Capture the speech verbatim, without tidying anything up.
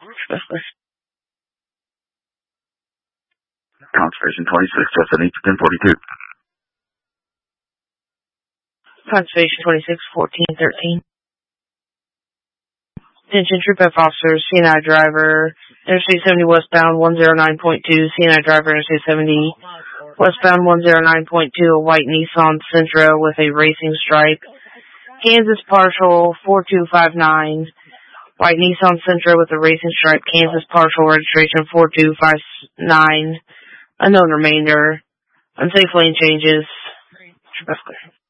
Conservation twenty-six, just an eight to ten forty-two. Conservation twenty-six, fourteen thirteen. Attention, Troop F officers, C N I driver, Interstate seventy westbound one oh nine point two, C N I driver, Interstate seventy westbound one oh nine point two, a white Nissan Sentra with a racing stripe. Kansas partial four two five nine, white Nissan Sentra with a racing stripe, Kansas partial registration four two five nine, unknown remainder, unsafe lane changes. Troop F clear.